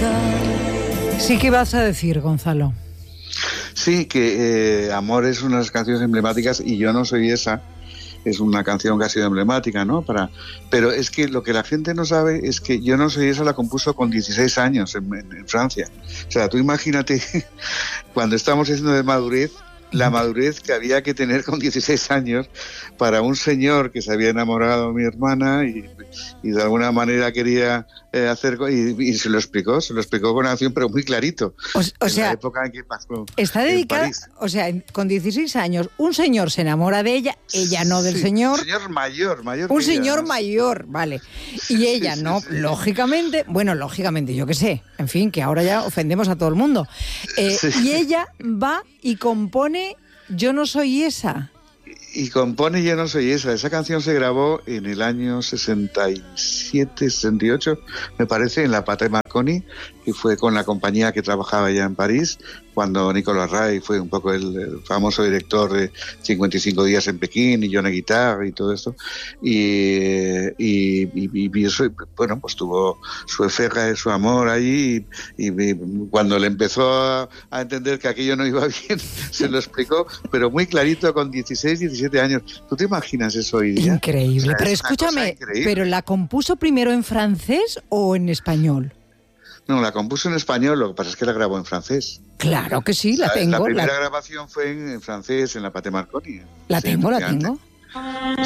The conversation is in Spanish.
Sí, ¿qué vas a decir, Gonzalo? Sí, que Amor es una de las canciones emblemáticas y Yo no soy esa. Es una canción que ha sido emblemática, ¿no? Pero es que lo que la gente no sabe es que Yo no soy esa la compuso con 16 años en Francia. O sea, tú imagínate cuando estamos diciendo de madurez, la madurez que había que tener con 16 años para un señor que se había enamorado de mi hermana y de alguna manera quería hacer... Y se lo explicó con una acción, pero muy clarito. O sea, la época en que pasó está dedicada... en París. O sea, con 16 años, un señor se enamora de ella no del señor. Un señor mayor. Un señor mayor, vale. Y ella no, lógicamente, yo qué sé, en fin, que ahora ya ofendemos a todo el mundo. Y ella va y compone Yo no soy esa. Y compone Yo no soy esa. Esa canción se grabó en el año 67, 68, me parece, en la Pathé Marconi, y fue con la compañía que trabajaba ya en París, cuando Nicolas Ray fue un poco el famoso director de 55 días en Pekín y Johnny Guitar y todo esto. Y eso, bueno, pues tuvo su efega, su amor allí, y cuando le empezó a entender que aquello no iba bien, se lo explicó, pero muy clarito, con 16, 17 años. ¿Tú te imaginas eso hoy día? Increíble. O sea, pero escúchame, ¿pero la compuso primero en francés o en español? No, la compuso en español, lo que pasa es que la grabó en francés. Claro que sí, la tengo. La primera grabación fue en francés, en la Pathé Marconi. La tengo.